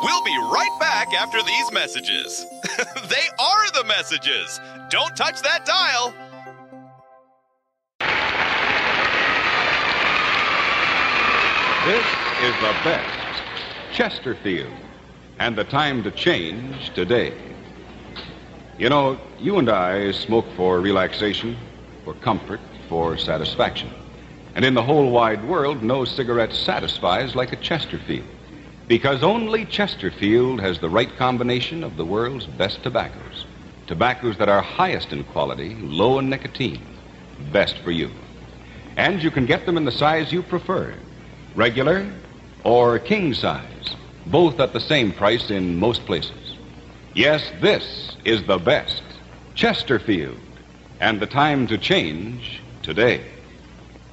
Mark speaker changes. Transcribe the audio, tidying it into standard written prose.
Speaker 1: We'll be right back after these messages. They are the messages. Don't touch that dial.
Speaker 2: This is the best, Chesterfield, and the time to change today. You know, you and I smoke for relaxation, for comfort, for satisfaction. And in the whole wide world, no cigarette satisfies like a Chesterfield. Because only Chesterfield has the right combination of the world's best tobaccos. Tobaccos that are highest in quality, low in nicotine, best for you. And you can get them in the size you prefer, regular or king size, both at the same price in most places. Yes, this is the best, Chesterfield, and the time to change today.